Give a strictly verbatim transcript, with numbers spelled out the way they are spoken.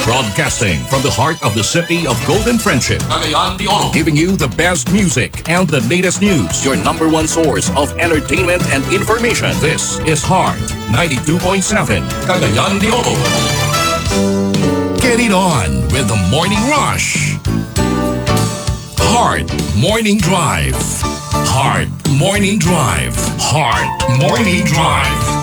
Broadcasting from the heart of the city of Golden Friendship. Cagayan de Oro. Giving you the best music and the latest news. Your number one source of entertainment and information. This is Heart ninety-two point seven. Cagayan de Oro. Get it on with the Morning Rush. Heart Morning Drive. Heart Morning Drive. Heart Morning Drive.